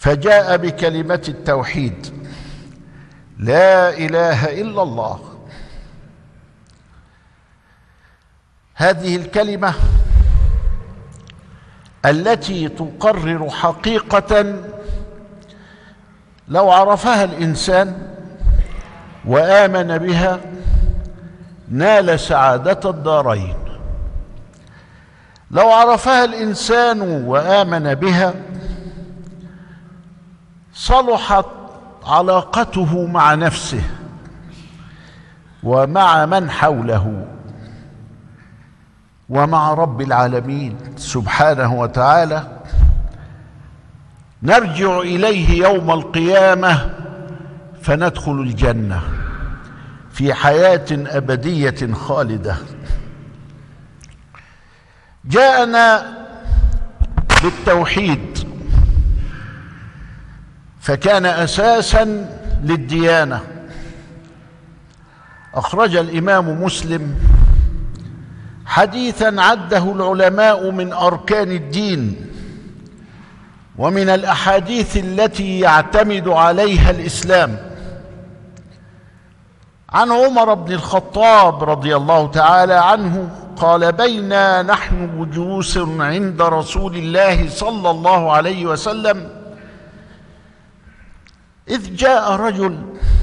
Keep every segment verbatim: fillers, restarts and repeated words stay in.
فجاء بكلمة التوحيد: لا إله إلا الله. هذه الكلمة التي تقرر حقيقة لو عرفها الإنسان وآمن بها نال سعادة الدارين. لو عرفها الإنسان وآمن بها صلحت علاقته مع نفسه ومع من حوله ومع رب العالمين سبحانه وتعالى. نرجع إليه يوم القيامة فندخل الجنة في حياة أبدية خالدة. جاءنا بالتوحيد فكان أساسا للديانة. أخرج الإمام مسلم حديثا عده العلماء من أركان الدين ومن الأحاديث التي يعتمد عليها الإسلام، عن عمر بن الخطاب رضي الله تعالى عنه قال: بينا نحن جلوس عند رسول الله صلى الله عليه وسلم إذ جاء رجل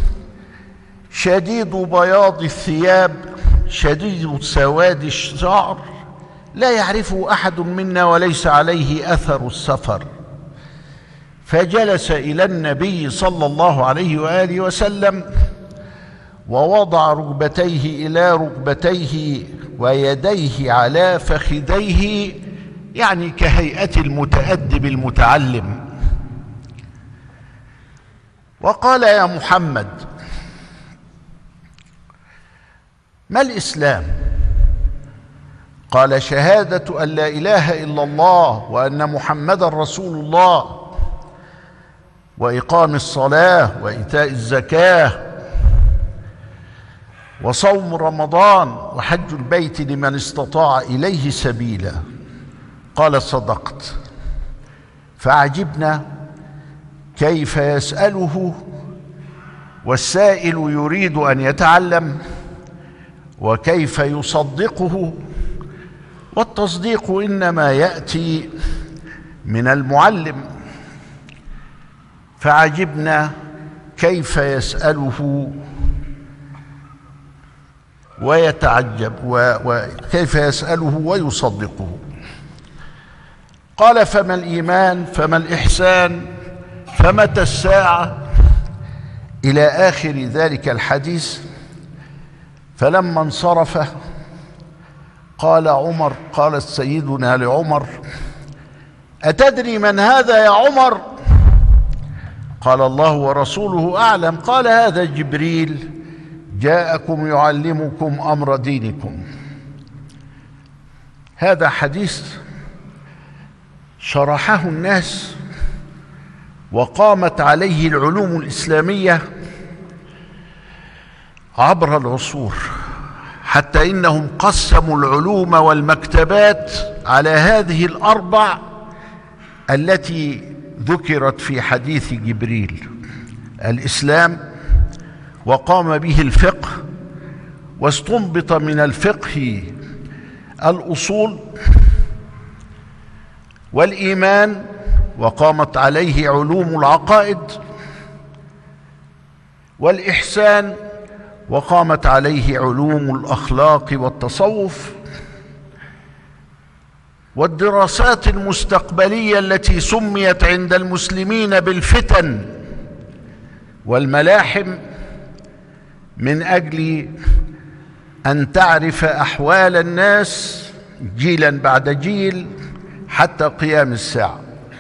شديد بياض الثياب شديد سواد الشعر لا يعرفه أحد منا وليس عليه أثر السفر، فجلس إلى النبي صلى الله عليه وآله وسلم ووضع ركبتيه إلى ركبتيه ويديه على فخذيه، يعني كهيئة المتأدب المتعلم، وقال: يا محمد، ما الإسلام؟ قال: شهادة أن لا إله إلا الله وأن محمدا رسول الله، وإقام الصلاة وإيتاء الزكاة وصوم رمضان وحج البيت لمن استطاع إليه سبيلا. قال: صدقت. فعجبنا كيف يسأله والسائل يريد أن يتعلم، وكيف يصدقه، والتصديق إنما يأتي من المعلم. فعجبنا كيف يسأله ويتعجب وكيف يسأله ويصدقه. قال: فما الإيمان؟ فما الإحسان؟ فمتى الساعة؟ إلى آخر ذلك الحديث. فلما انصرف قال عمر قال سيدنا لعمر: أتدري من هذا يا عمر؟ قال: الله ورسوله أعلم. قال: هذا جبريل جاءكم يعلمكم أمر دينكم. هذا حديث شرحه الناس وقامت عليه العلوم الإسلامية عبر العصور، حتى إنهم قسموا العلوم والمكتبات على هذه الأربع التي ذكرت في حديث جبريل: الإسلام، وقام به الفقه، واستنبط من الفقه الأصول، والإيمان، وقامت عليه علوم العقائد، والإحسان، وقامت عليه علوم الأخلاق والتصوف، والدراسات المستقبلية التي سميت عند المسلمين بالفتن والملاحم من أجل أن تعرف أحوال الناس جيلا بعد جيل حتى قيام الساعة.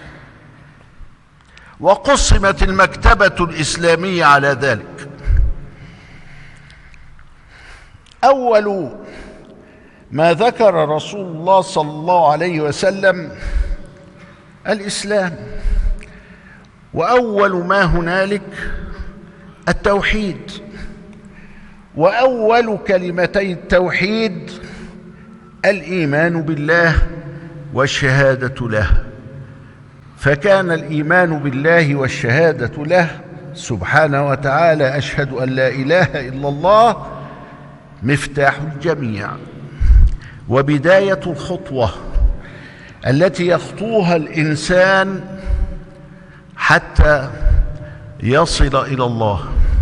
وقسمت المكتبة الإسلامية على ذلك. أول ما ذكر رسول الله صلى الله عليه وسلم الإسلام، وأول ما هنالك التوحيد، وأول كلمتي التوحيد الإيمان بالله والشهادة له. فكان الإيمان بالله والشهادة له سبحانه وتعالى أشهد أن لا إله إلا الله مفتاح الجميع وبداية الخطوة التي يخطوها الإنسان حتى يصل إلى الله.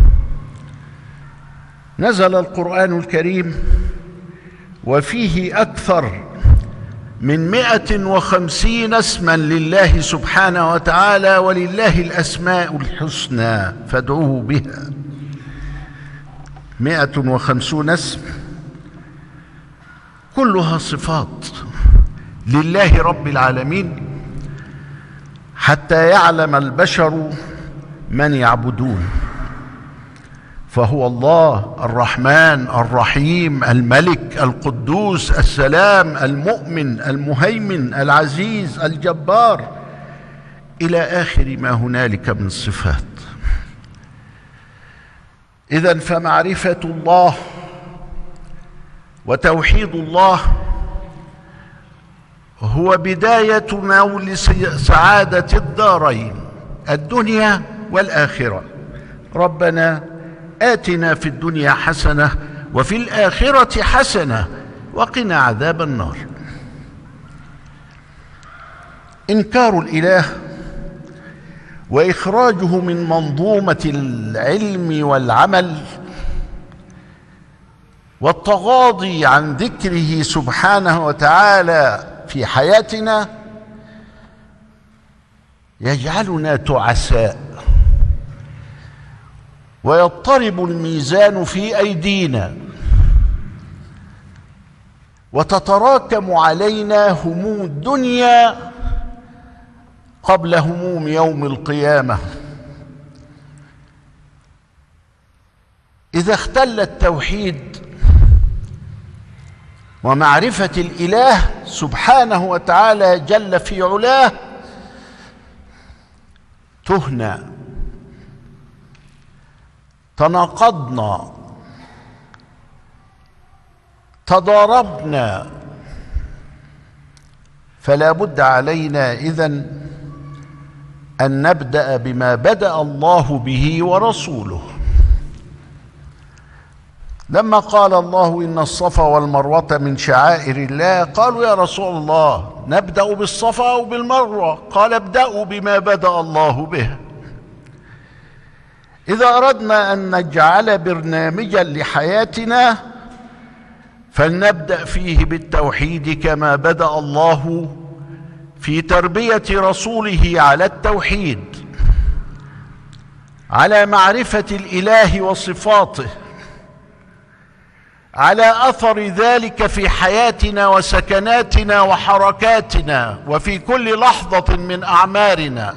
نزل القرآن الكريم وفيه أكثر من مئة وخمسين اسما لله سبحانه وتعالى، ولله الأسماء الحسنى فادعوه بها. مئة وخمسون اسم كلها صفات لله رب العالمين حتى يعلم البشر من يعبدون. فهو الله الرحمن الرحيم الملك القدوس السلام المؤمن المهيمن العزيز الجبار إلى آخر ما هنالك من صفات. إذن فمعرفة الله وتوحيد الله هو بداية نول سعادة الدارين الدنيا والآخرة. ربنا آتنا في الدنيا حسنة وفي الآخرة حسنة وقنا عذاب النار. إنكار الإله وإخراجه من منظومة العلم والعمل والتغاضي عن ذكره سبحانه وتعالى في حياتنا يجعلنا تعساء ويضطرب الميزان في أيدينا وتتراكم علينا هموم الدنيا قبل هموم يوم القيامة. إذا اختل التوحيد ومعرفة الإله سبحانه وتعالى جل في علاه تهنا، تناقضنا، تضاربنا. فلا بد علينا إذن أن نبدأ بما بدأ الله به ورسوله. لما قال الله إن الصفا والمروة من شعائر الله قالوا يا رسول الله نبدأ بالصفا أو بالمروة؟ قال ابدأوا بما بدأ الله به. إذا أردنا أن نجعل برنامجا لحياتنا فلنبدأ فيه بالتوحيد كما بدأ الله في تربية رسوله على التوحيد، على معرفة الإله وصفاته، على أثر ذلك في حياتنا وسكناتنا وحركاتنا وفي كل لحظة من أعمارنا.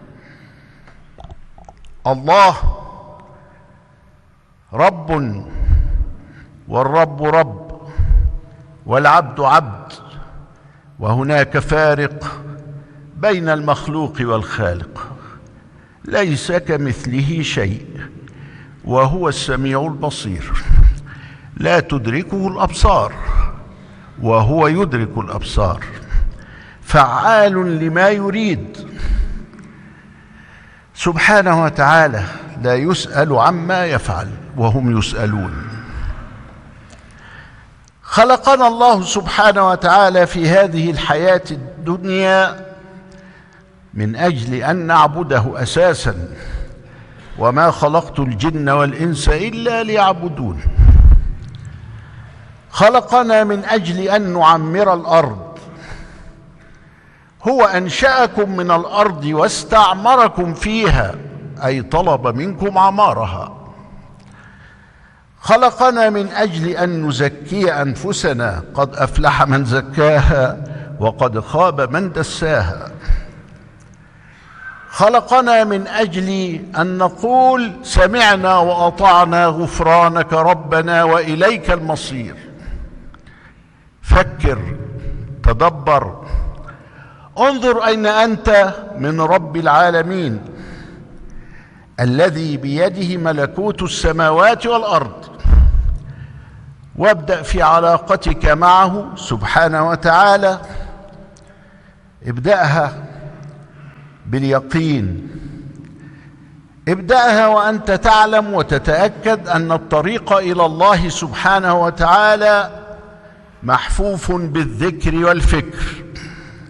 الله رب والرب رب والعبد عبد، وهناك فارق بين المخلوق والخالق، ليس كمثله شيء وهو السميع البصير، لا تدركه الأبصار وهو يدرك الأبصار، فعال لما يريد سبحانه وتعالى، لا يسأل عما يفعل وهم يسألون. خلقنا الله سبحانه وتعالى في هذه الحياة الدنيا من أجل أن نعبده أساسا، وما خلقت الجن والإنس إلا ليعبدون. خلقنا من أجل أن نعمر الأرض، هو أنشأكم من الأرض واستعمركم فيها، أي طلب منكم عمارها. خلقنا من أجل أن نزكي أنفسنا، قد أفلح من زكاها وقد خاب من دساها. خلقنا من أجل أن نقول سمعنا وأطعنا غفرانك ربنا وإليك المصير. فكر، تدبر، انظر أين أنت من رب العالمين الذي بيده ملكوت السماوات والأرض، وابدأ في علاقتك معه سبحانه وتعالى. ابدأها باليقين. ابدأها وأنت تعلم وتتأكد أن الطريق إلى الله سبحانه وتعالى محفوف بالذكر والفكر.